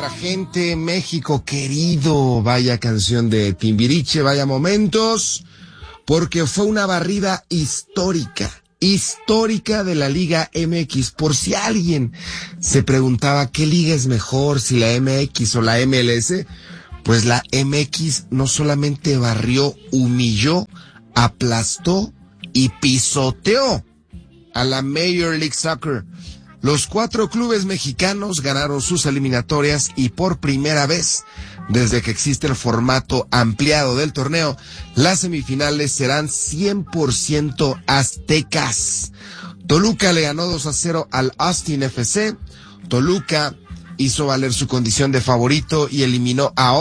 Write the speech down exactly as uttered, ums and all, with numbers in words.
nuestra gente, México querido, vaya canción de Timbiriche, vaya momentos, porque fue una barrida histórica, histórica de la Liga M X. Por si alguien se preguntaba qué liga es mejor, si la M X o la M L S, pues la M X no solamente barrió, humilló, aplastó y pisoteó a la Major League Soccer. Los cuatro clubes mexicanos ganaron sus eliminatorias y por primera vez desde que existe el formato ampliado del torneo, las semifinales serán cien por ciento aztecas. Toluca le ganó dos a cero al Austin F C. Toluca hizo valer su condición de favorito y eliminó a